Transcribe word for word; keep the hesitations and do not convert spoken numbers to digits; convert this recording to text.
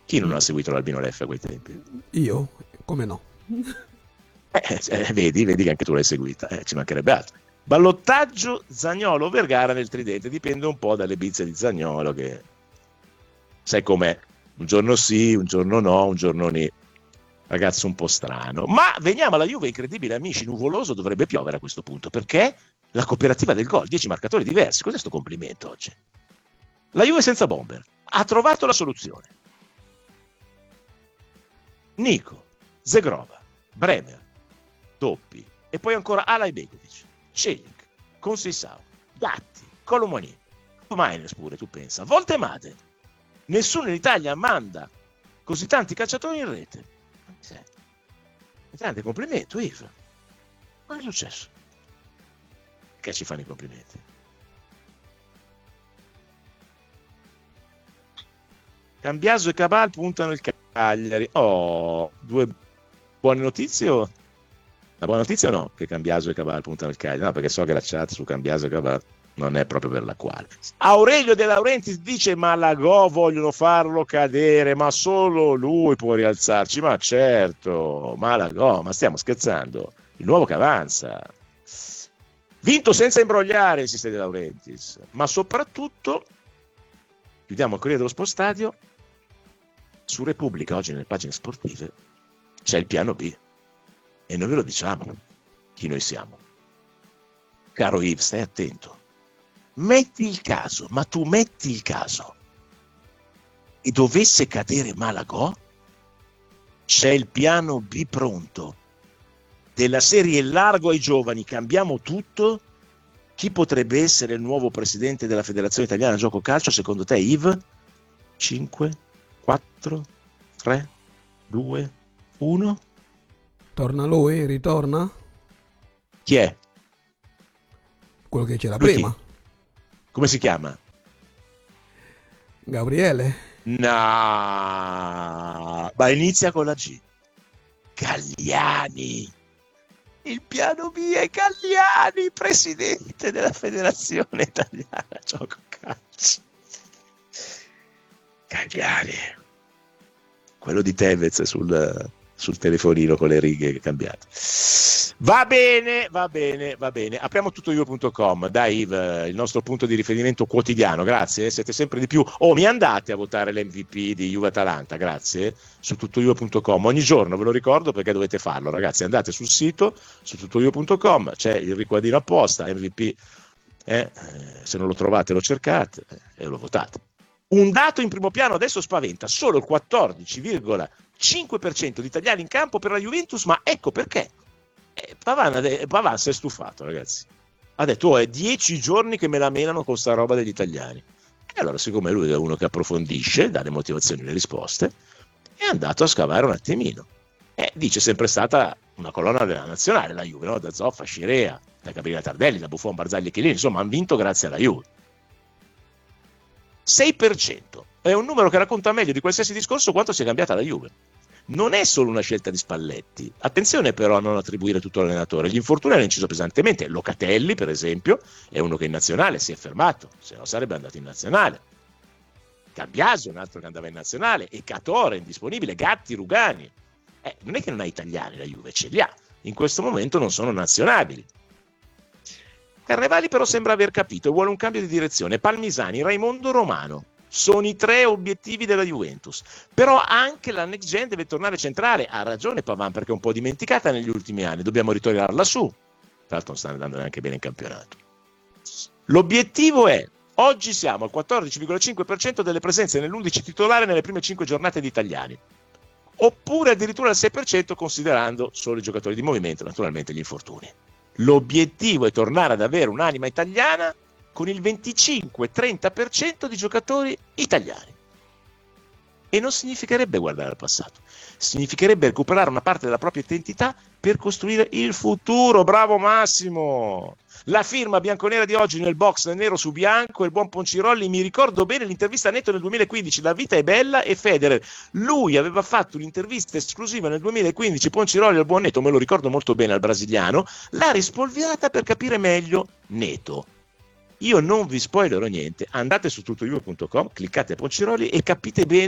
Chi non ha seguito l'Albino Leffe a quei tempi? Io? Come no? Eh, eh, vedi, vedi che anche tu l'hai seguita, eh, ci mancherebbe altro. Ballottaggio Zaniolo-Vergara nel tridente, dipende un po' dalle bizze di Zaniolo, che sai com'è, un giorno sì, un giorno no, un giorno nì. Ragazzo un po' strano. Ma veniamo alla Juve, incredibile, amici, nuvoloso, dovrebbe piovere a questo punto, perché la cooperativa del gol, dieci marcatori diversi, cos'è sto complimento oggi? La Juve senza bomber, ha trovato la soluzione. Nico, Zegrova, Bremer, doppi, e poi ancora Alay Begovic, Celik, Conceição, Gatti, Colomani, Miners pure, tu pensa, Voltemade. Nessuno in Italia manda così tanti calciatori in rete. Sì. Grande complimento, Yves. Ma è successo? Che ci fanno i complimenti? Cambiaso e Cabal puntano il Cagliari. Oh, due buone notizie o... La buona notizia o no? Che Cambiaso e Cabal puntano il Cagliari? No, perché so che la chat su Cambiaso e Cabal non è proprio per la quale. Aurelio De Laurentiis dice: Malagò vogliono farlo cadere, ma solo lui può rialzarci. Ma certo, Malagò, ma stiamo scherzando? Il nuovo che avanza. Vinto senza imbrogliare, insiste De Laurentiis. Ma soprattutto, chiudiamo il Corriere dello Sport Stadio, su Repubblica, oggi nelle pagine sportive, c'è il piano B. E noi ve lo diciamo, chi noi siamo. Caro Yves, stai attento. Metti il caso, ma tu metti il caso, e dovesse cadere Malagò, c'è il piano B pronto, della serie largo ai giovani, cambiamo tutto. Chi potrebbe essere il nuovo presidente della Federazione Italiana Gioco Calcio, secondo te, Yves? cinque, quattro, tre, due, uno? Torna lui? Ritorna? Chi è? Quello che c'era Lui prima. chi? Come si chiama? Gabriele? No, ma inizia con la G. Galliani. Il piano B è Galliani, presidente della Federazione Italiana Gioco Calcio. Galliani. Quello di Tevez sul, sul telefonino con le righe cambiate. Va bene, va bene, va bene. Apriamo tutto io punto com. Dai, Yves, il nostro punto di riferimento quotidiano. Grazie, siete sempre di più. Oh, mi andate a votare l'M V P di Juve Atalanta, grazie, su tutto io punto com. Ogni giorno ve lo ricordo perché dovete farlo, ragazzi. Andate sul sito, su tutto io punto com, c'è il riquadrino apposta, M V P. Eh, se non lo trovate lo cercate eh, e lo votate. Un dato in primo piano adesso spaventa, solo il quattordici virgola cinque per cento di italiani in campo per la Juventus, ma ecco perché. Eh, Pavan, Pavan si è stufato, ragazzi. Ha detto: oh, è dieci giorni che me la menano con sta roba degli italiani. E allora, siccome lui è uno che approfondisce, dà le motivazioni e le risposte, è andato a scavare un attimino. E dice: sempre stata una colonna della nazionale la Juve, no? Da Zoffa, Scirea, da Gabriele Tardelli, da Buffon, Barzagli e Chiellini, insomma, hanno vinto grazie alla Juve. sei per cento è un numero che racconta meglio di qualsiasi discorso quanto sia cambiata la Juve. Non è solo una scelta di Spalletti. Attenzione però a non attribuire tutto all'allenatore. Gli infortuni hanno inciso pesantemente. Locatelli, per esempio, è uno che in nazionale si è fermato, se no sarebbe andato in nazionale. Cambiaso, un altro che andava in nazionale, e Catore, indisponibile, Gatti, Rugani. Eh, non è che non ha italiani la Juve, ce li ha. In questo momento non sono nazionabili. Carnevali però sembra aver capito e vuole un cambio di direzione. Palmisani, Raimondo, Romano sono i tre obiettivi della Juventus, però anche la next gen deve tornare centrale. Ha ragione Pavan, perché è un po' dimenticata negli ultimi anni, dobbiamo ritornarla su. Tra l'altro non sta andando neanche bene in campionato. L'obiettivo è: oggi siamo al quattordici virgola cinque per cento delle presenze nell'undici titolare nelle prime cinque giornate di italiani, oppure addirittura al sei per cento considerando solo i giocatori di movimento, naturalmente gli infortuni. L'obiettivo è tornare ad avere un'anima italiana con il venticinque trenta per cento di giocatori italiani. E non significherebbe guardare al passato, significherebbe recuperare una parte della propria identità per costruire il futuro. Bravo Massimo! La firma bianconera di oggi nel box nero su bianco, il buon Poncirolli. Mi ricordo bene l'intervista a Neto nel duemilaquindici, La vita è bella, e Federer. Lui aveva fatto un'intervista esclusiva nel duemilaquindici, Poncirolli al buon Neto, me lo ricordo molto bene, al brasiliano, l'ha rispolverata per capire meglio Neto. Io non vi spoilerò niente, andate su tutto io punto com, cliccate Poncirolli e capite bene